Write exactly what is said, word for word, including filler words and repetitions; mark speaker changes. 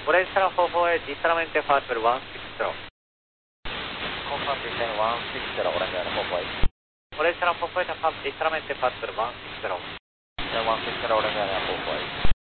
Speaker 1: Orange Channel four four eight, Easternment departure one six zero.
Speaker 2: Confirm descend one six zero, Orange Channel four four eight.
Speaker 1: Orange Channel four four eight, affirm Easternment departure one six zero.
Speaker 2: one six zero, Orange Channel four four eight.